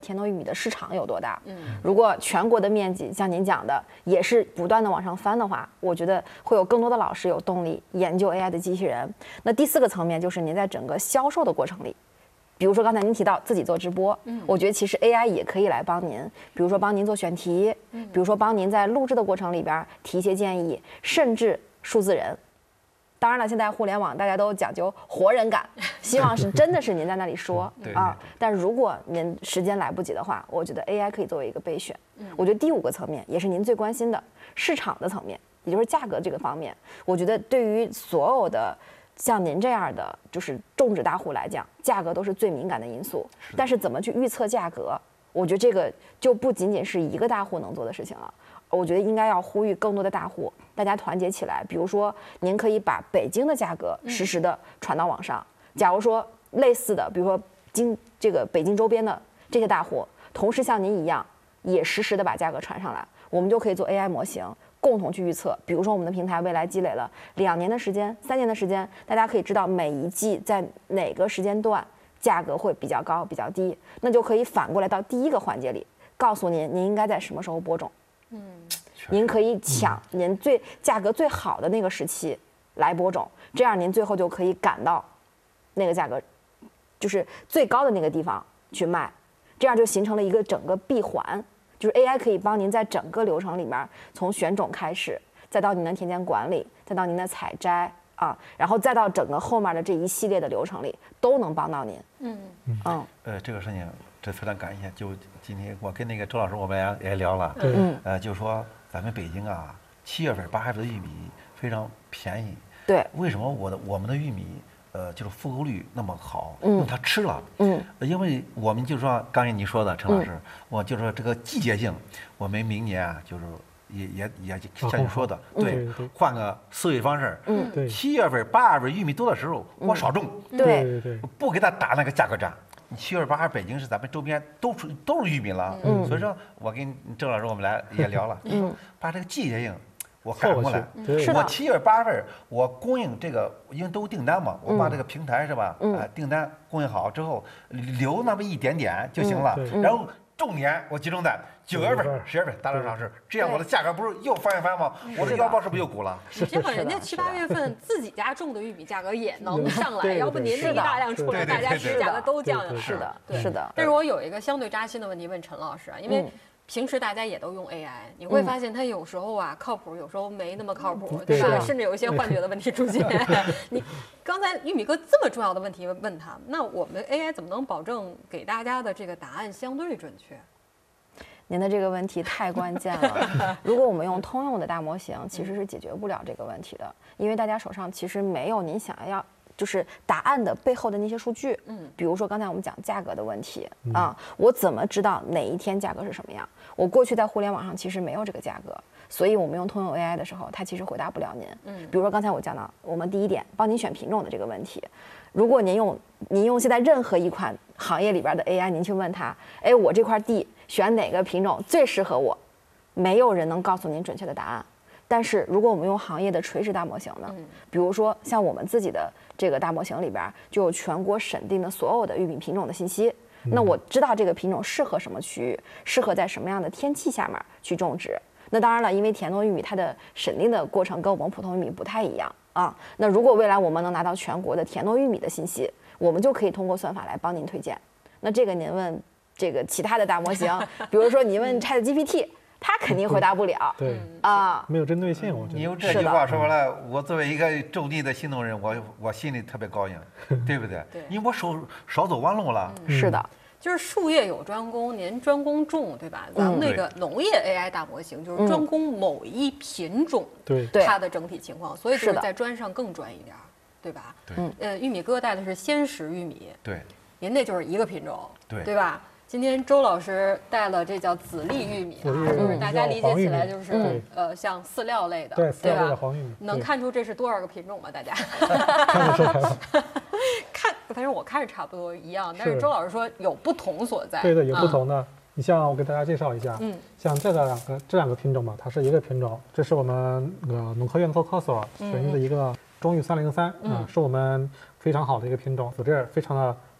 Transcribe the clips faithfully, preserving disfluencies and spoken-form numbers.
甜糯玉米的市场有多大？嗯，如果全国的面积像您讲的也是不断的往上翻的话，我觉得会有更多的老师有动力研究 A I 的机器人。那第四个层面就是您在整个销售的过程里，比如说刚才您提到自己做直播，嗯，我觉得其实 A I 也可以来帮您，比如说帮您做选题，嗯，比如说帮您在录制的过程里边提一些建议，甚至数字人。当然了，现在互联网大家都讲究活人感，希望是真的是您在那里说啊。但如果您时间来不及的话，我觉得 A I 可以作为一个备选。我觉得第五个层面也是您最关心的市场的层面，也就是价格这个方面。我觉得对于所有的像您这样的就是种植大户来讲，价格都是最敏感的因素。但是怎么去预测价格，我觉得这个就不仅仅是一个大户能做的事情了。我觉得应该要呼吁更多的大户，大家团结起来。比如说，您可以把北京的价格实时的传到网上。假如说类似的，比如说京这个北京周边的这些大户，同时像您一样，也实时的把价格传上来，我们就可以做 A I 模型，共同去预测。比如说，我们的平台未来积累了两年的时间、三年的时间，大家可以知道每一季在哪个时间段价格会比较高、比较低，那就可以反过来到第一个环节里，告诉您您应该在什么时候播种。嗯，您可以抢您最价格最好的那个时期来播种，这样您最后就可以赶到那个价格，就是最高的那个地方去卖，这样就形成了一个整个闭环，就是 A I 可以帮您在整个流程里面，从选种开始，再到您的田间管理，再到您的采摘啊，然后再到整个后面的这一系列的流程里，都能帮到您。嗯嗯，呃，这个事情。这非常感谢，就今天我跟那个周老师我们也也聊了，嗯，呃，就说咱们北京啊，七月份、八月份的玉米非常便宜， 对， 为什么我的我们的玉米，呃，就是复购率那么好？因为它吃了，嗯，因为我们就是说刚才你说的陈老师，嗯、我就说这个季节性，我们明年啊，就是也也也像你说的，对，换个思维方式，嗯，对，七月份、八月份玉米多的时候，我少种， 对对，不给他打那个价格战。七月八号北京是咱们周边都是都是玉米了，嗯，所以说我跟郑老师我们来也聊了，嗯，把这个季节性我赶过来，我七月八份我供应这个，因为都订单嘛，我把这个平台是吧，嗯，订单供应好之后留那么一点点就行了，然后重点我集中在九月份、十月份大量上市，这样我的价格不是又翻一翻吗？我的腰包是不是又鼓了？ 你这样人家七八月份自己家种的玉米价格也能上来，要不您这一大量出来，大家是价格都降下来。 是的，是的。 但是我有一个相对扎心的问题问陈老师啊，因为平时大家也都用 A I， 你会发现它有时候啊靠谱，有时候没那么靠谱，对吧？甚至有一些幻觉的问题出现。你刚才玉米哥这么重要的问题问他，那我们 A I 怎么能保证给大家的这个答案相对准确？ 您的这个问题太关键了。如果我们用通用的大模型，其实是解决不了这个问题的，因为大家手上其实没有您想要就是答案的背后的那些数据。嗯，比如说刚才我们讲价格的问题啊，我怎么知道哪一天价格是什么样？我过去在互联网上其实没有这个价格，所以我们用通用 A I 的时候，它其实回答不了您。嗯，比如说刚才我讲到我们第一点，帮您选品种的这个问题。如果您用您用现在任何一款行业里边的 A I， 您去问他，哎，我这块地选哪个品种最适合我，没有人能告诉您准确的答案。但是如果我们用行业的垂直大模型呢，比如说像我们自己的这个大模型里边就有全国审定的所有的玉米品种的信息，那我知道这个品种适合什么区域，适合在什么样的天气下面去种植。那当然了，因为甜糯玉米它的审定的过程跟我们普通玉米不太一样啊。那如果未来我们能拿到全国的甜糯玉米的信息，我们就可以通过算法来帮您推荐。那这个您问这个其他的大模型，比如说你问 ChatGPT， 它肯定回答不了。 对啊， 没有针对性。我觉得你用这句话说完了，我作为一个种地的新农人，我我心里特别高兴，对不对？ 对， 因为我少少走弯路了。 是的。 就是术业有专攻，您专攻种，对吧？咱们那个农业 A I 大模型就是专攻某一品种， 对它的整体情况，所以就是在专上更专一点，对吧？ 对， 呃，玉米哥带的是鲜食玉米， 对， 您那就是一个品种， 对， 对吧？今天周老师带了这叫籽粒玉米啊，就是大家理解起来就是呃像饲料类的， 对， 对吧？ 黄玉米能看出这是多少个品种吗？大家看得出来了。 看，反正我看着差不多一样，但是周老师说有不同所在。 对的，有不同的。你像我给大家介绍一下，嗯，像这个两个这两个品种嘛，它是一个品种，这是我们那个农科院做科所选育的一个中玉三零三啊，是我们非常好的一个品种，籽质非常的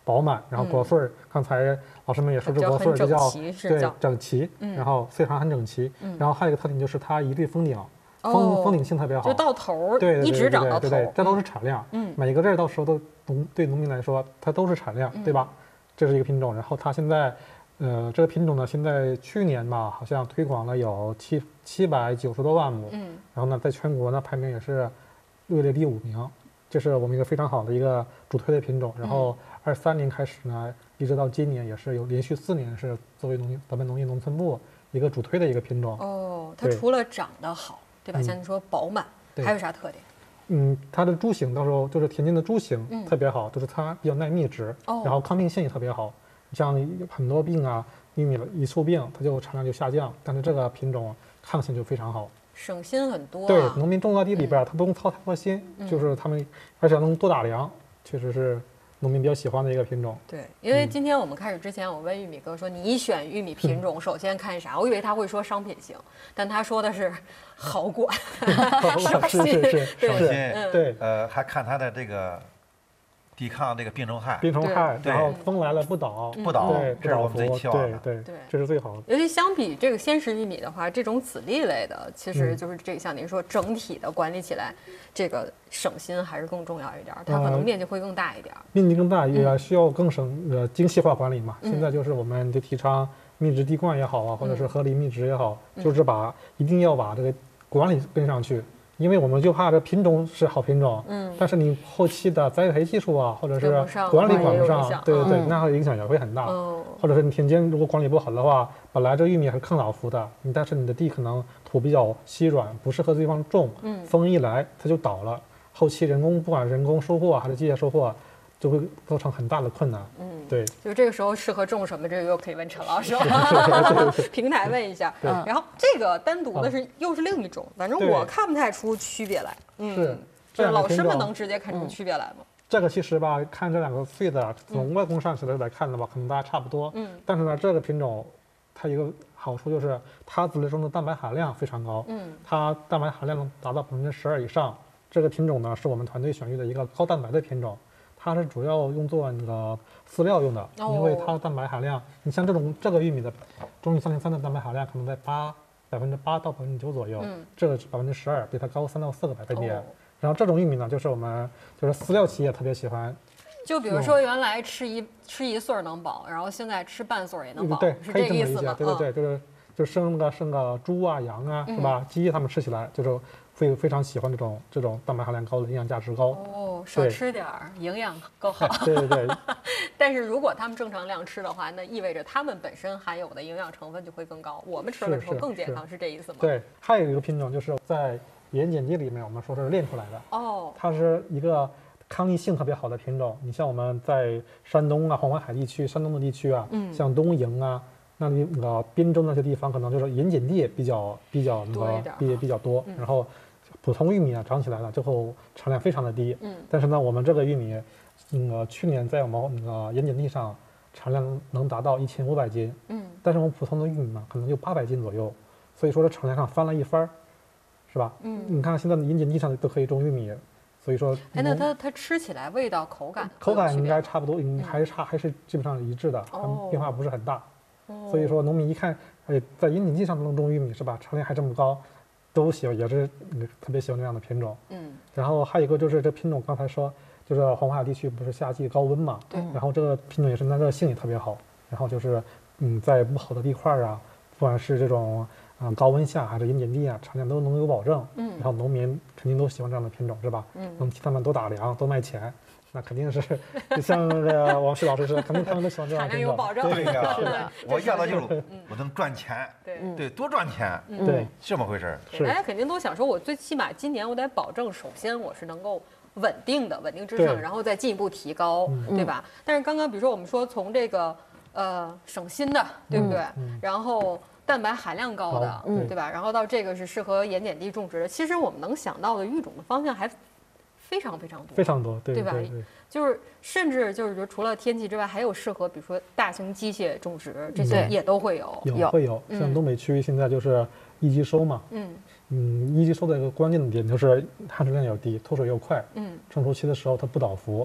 饱满，然后果穗儿，嗯、刚才老师们也说这果穗儿就叫对整齐，嗯、然后穗长很整齐，嗯、然后还有一个特点就是它一律封顶。封封顶性特别好， 就到头儿， 对， 一直长到头， 对对，这都是产量。嗯，每一个字到时候都农对农民来说，它都是产量，对吧？这是一个品种。然后它现在，呃，这个品种呢，现在去年吧，好像推广了有七七百九十多万亩。嗯，然后呢，在全国呢排名也是位列第五名，这是我们一个非常好的一个主推的品种。然后二三年开始呢，一直到今年也是有连续四年是作为农咱们农业农村部一个主推的一个品种。 哦，它除了长得好。对吧？像你说饱满，还有啥特点？ 嗯，它的株型到时候就是田间的株型特别好，就是它比较耐密植，然后抗病性也特别好。像很多病啊，玉米一出病，它就产量就下降，但是这个品种抗性就非常好， 省心很多。 对，农民种到地里边，他不用操太多心，就是他们而且能多打粮，确实是农民比较喜欢的一个品种。 对，因为今天我们开始之前，我问玉米哥说，你选玉米品种首先看啥？我以为他会说商品型，但他说的是好管， 省心，是省心。 对， 呃，还看它的这个抵抗这个病虫害， 病虫害，然后风来了不倒， 不倒， 对， 这是我们最期望的。 对对，这是最好的。 尤其相比这个鲜食玉米的话，这种籽粒类的，其实就是这个像您说，整体的管理起来，这个省心还是更重要一点，它可能面积会更大一点。 面积更大也需要更省呃精细化管理嘛。现在就是我们就提倡密植滴灌也好啊，或者是合理密植也好，就是把一定要把这个管理跟上去。因为我们就怕这品种是好品种，嗯，但是你后期的栽培技术啊，或者是管理管不上，对对对，那影响也会很大。或者是你田间如果管理不好的话，本来这玉米还是抗老福的，你但是你的地可能土比较稀软，不适合地方种，嗯，风一来它就倒了，后期人工不管人工收获还是机械收获，就会造成很大的困难。嗯，对， 就这个时候适合种什么，这个又可以问陈老师了。平台问一下。然后这个单独的是又是另一种，反正我看不太出区别来。 是， 这老师们能直接看出区别来吗？ 这个其实吧，看这两个穗子，从外观上去来看的话，可能大家差不多。嗯。但是呢，这个品种它一个好处就是它籽粒中的蛋白含量非常高。嗯。它蛋白含量能达到百分之十二以上。这个品种呢，是我们团队选育的一个高蛋白的品种。它是主要用作那个饲料用的，因为它的蛋白含量，你像这种这个玉米的中玉三零三的蛋白含量可能在八百分之八到百分之九左右，嗯，这个是百分之十二，比它高三到四个百分点。哦、然后这种玉米呢，就是我们就是饲料企业特别喜欢。 就比如说原来吃一、嗯、吃一穗能饱，然后现在吃半穗也能饱， 对， 是这个意思吗？ 对对对，就是就生个生个猪啊、羊啊，是吧？鸡它们吃起来就是会非常喜欢这种这种蛋白含量高的、营养价值高。 哦，少吃点儿，营养够好。 对对对。 但是如果他们正常量吃的话，那意味着他们本身含有的营养成分就会更高，我们吃的时候更健康， 是, 是, 是这意思吗？ 对，还有一个品种就是在盐碱地里面，我们说是炼出来的。哦。它是一个抗逆性特别好的品种。你像我们在山东啊、黄淮海地区、山东的地区啊，嗯，像东营啊。那里那个滨州那些地方可能就是盐碱地比较比较那个比比较多，然后普通玉米啊长起来了之后产量非常的低，嗯，但是呢我们这个玉米，那个去年在我们那个盐碱地上产量能达到一千五百斤，嗯，但是我们普通的玉米嘛可能就八百斤左右，所以说这产量上翻了一番，是吧？嗯，你看现在的盐碱地上都可以种玉米，所以说， 哎，那它它吃起来味道口感口感应该差不多，嗯，还是差还是基本上一致的，哦，变化不是很大。所以说，农民一看，哎，在盐碱地上能种玉米是吧？产量还这么高，都喜欢，也是特别喜欢这样的品种。嗯。然后还有一个就是这品种，刚才说，就是黄淮地区不是夏季高温嘛？对。然后这个品种也是耐热性也特别好。然后就是，嗯，在不好的地块啊，不管是这种啊、呃、高温下还是盐碱地啊，产量都能有保证。嗯。然后农民肯定都喜欢这样的品种，是吧？嗯。能替他们多打粮，多卖钱。那肯定是，就像那个王石老师说，肯定他们都喜欢这样的品种。 产量有保证。 对呀，是的。我要的就是我能赚钱， 对对，多赚钱， 对， 这么回事。 大家肯定都想说，我最起码今年我得保证，首先我是能够稳定的、稳定之上，然后再进一步提高，对吧？但是刚刚比如说我们说从这个呃省心的，对不对？然后蛋白含量高的，对吧？然后到这个是适合盐碱地种植的，其实我们能想到的育种的方向还非常非常多， 非常多，对对吧？ 对对， 就是甚至就是说，除了天气之外，还有适合比如说大型机械种植，这些也都会有， 有会有。像东北区现在就是一级收嘛，嗯嗯，一级收的一个关键的点就是含水量要低，脱水又快，嗯，成熟期的时候它不倒伏，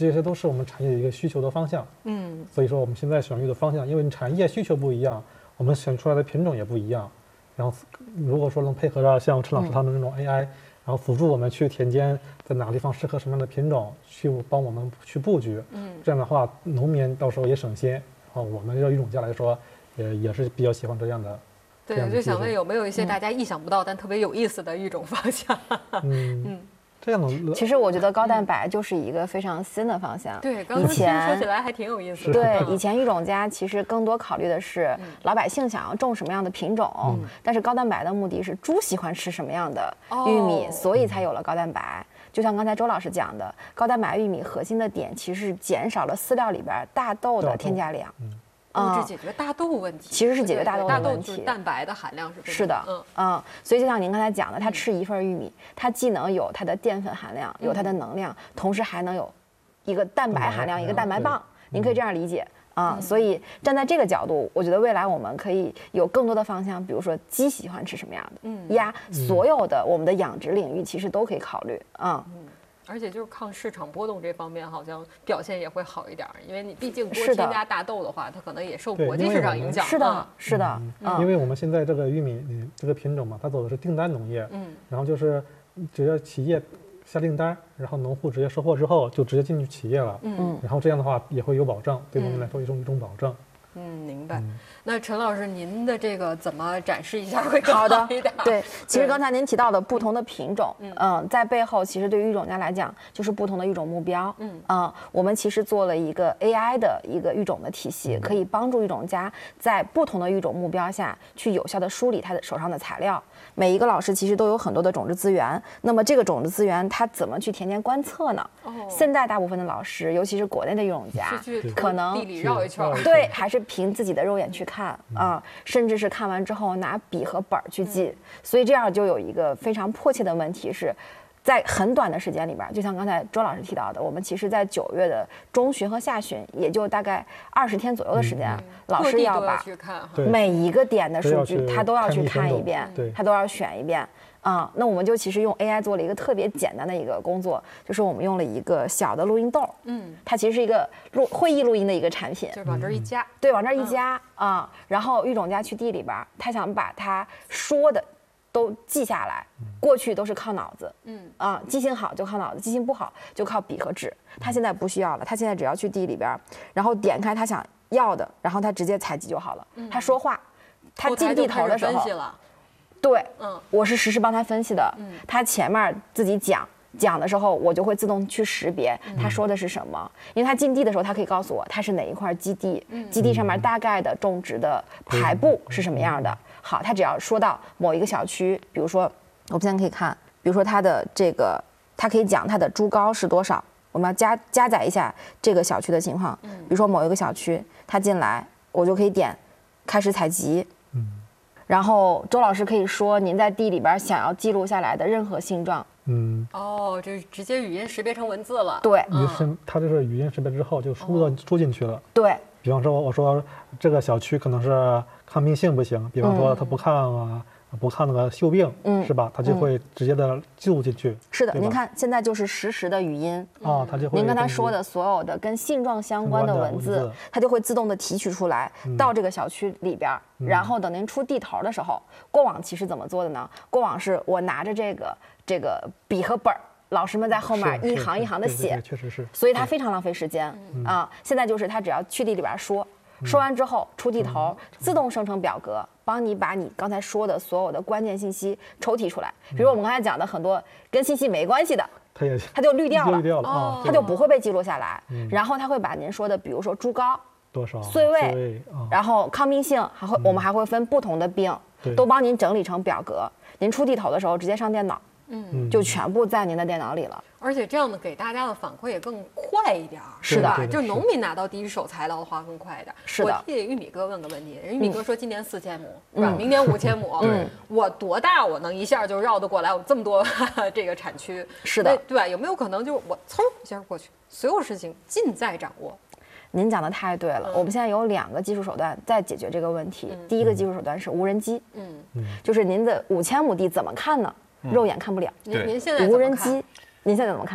这些都是我们产业一个需求的方向。嗯，所以说我们现在选育的方向，因为产业需求不一样，我们选出来的品种也不一样。然后如果说能配合着像陈老师他们这种 A I，、嗯、然后辅助我们去田间在哪个地方适合什么样的品种，去帮我们去布局。嗯，这样的话，农民到时候也省心。然后我们这育种家来说，也也是比较喜欢这样的。 对，我就想问有没有一些大家意想不到、嗯、但特别有意思的育种方向？ 嗯嗯，这样的。 其实我觉得高蛋白就是一个非常新的方向。 对，刚才说起来还挺有意思的。 对，以前育种家其实更多考虑的是老百姓想要种什么样的品种，嗯、但是高蛋白的目的是猪喜欢吃什么样的玉米，哦、所以才有了高蛋白。就像刚才周老师讲的，高蛋白玉米核心的点其实是减少了饲料里边大豆的添加量。嗯物质解决大豆问题， 其实是解决大豆的问题。 大豆蛋白的含量是是的，嗯嗯，所以就像您刚才讲的，他吃一份玉米，它既能有它的淀粉含量，有它的能量，同时还能有一个蛋白含量，一个蛋白棒。您可以这样理解啊。所以站在这个角度，我觉得未来我们可以有更多的方向，比如说鸡喜欢吃什么样的，嗯，鸭，所有的我们的养殖领域其实都可以考虑啊。 而且就是抗市场波动这方面，好像表现也会好一点，因为你毕竟多添加大豆的话，它可能也受国际市场影响。 是的，是的， 嗯，因为我们现在这个玉米这个品种嘛，它走的是订单农业，嗯，然后就是只要企业下订单，然后农户直接收货之后就直接进去企业了，嗯，然后这样的话也会有保证，对农民来说一种一种保证。 嗯，明白。嗯、那陈老师，您的这个怎么展示一下会更好一点？ 好的，对，其实刚才您提到的不同的品种，嗯、呃，在背后其实对于育种家来讲，就是不同的育种目标。嗯啊、呃，我们其实做了一个 A I 的一个育种的体系，可以帮助育种家在不同的育种目标下去有效的梳理他的手上的材料。每一个老师其实都有很多的种子资源，那么这个种子资源它怎么去田间观测呢？哦，现在大部分的老师，尤其是国内的育种家，可能地里绕一圈， 对，还是凭自己的肉眼去看啊、呃，甚至是看完之后拿笔和本儿去记，嗯、所以这样就有一个非常迫切的问题是。在很短的时间里边，就像刚才周老师提到的，我们其实在九月的中旬和下旬，也就大概二十天左右的时间，嗯、老师要把每一个点的数据他都要去看一遍，他都要选一遍啊、嗯。那我们就其实用 A I 做了一个特别简单的一个工作，就是我们用了一个小的录音豆，嗯，它其实是一个录会议录音的一个产品， 就是往这儿一加， 对，往这儿一加啊、嗯嗯，然后育种家去地里边，他想把他说的。都记下来，过去都是靠脑子，嗯啊，记性好就靠脑子，记性不好就靠笔和纸。他现在不需要了，他现在只要去地里边，然后点开他想要的，然后他直接采集就好了。嗯、他说话，他进地头的时候，对，嗯，我是实时帮他分析的。嗯，他前面自己讲讲的时候，我就会自动去识别他说的是什么，嗯、因为他进地的时候，他可以告诉我他是哪一块基地，嗯、基地上面大概的种植的排布是什么样的。嗯好，他只要说到某一个小区，比如说，我们现在可以看，比如说它的这个，它可以讲它的猪高是多少，我们要加加载一下这个小区的情况。嗯，比如说某一个小区，他进来，我就可以点开始采集。嗯，然后周老师可以说您在地里边想要记录下来的任何性状。 嗯，哦，就直接语音识别成文字了。 对， 语音它就是语音识别之后就输到输进去了。 对。 比方说，我说这个小区可能是抗病性不行，比方说它不抗啊，嗯、不抗那个锈病，嗯，是吧？它就会直接的记录进去。 是的，您看现在就是实时的语音啊，它就会您刚才说的所有的跟性状相关的文字，它就会自动的提取出来到这个小区里边，嗯、然后等您出地头的时候，过往其实怎么做的呢？过往是我拿着这个这个笔和本儿。老师们在后面一行一行的写， 确实是， 所以它非常浪费时间啊。现在就是他只要去地里边说，说完之后出地头，自动生成表格，帮你把你刚才说的所有的关键信息抽提出来。比如我们刚才讲的很多跟信息没关系的， 它也它就滤掉了， 滤掉了， 它就不会被记录下来。然后它会把您说的，比如说猪高多少、 岁位，然后抗病性，还会我们还会分不同的病，都帮您整理成表格。您出地头的时候直接上电脑。嗯，就全部在您的电脑里了， 而且这样的给大家的反馈也更快一点， 是吧？就农民拿到第一手材料的话更快一点。 是的。 我替玉米哥问个问题，玉米哥说今年四千亩，是吧？明年五千亩，嗯，我多大我能一下就绕得过来？我这么多这个产区， 是的， 对吧？有没有可能就是我嗖一下过去，所有事情尽在掌握？ 您讲的太对了，嗯、我们现在有两个技术手段在解决这个问题。嗯、第一个技术手段是无人机，嗯，就是您的五千亩地怎么看呢？肉眼看不了。 您您现在无人机，您现在怎么看？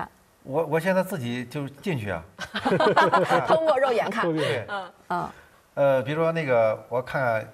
我我现在自己就进去啊， 通过肉眼看。 对， 嗯嗯。 呃，比如说那个，我看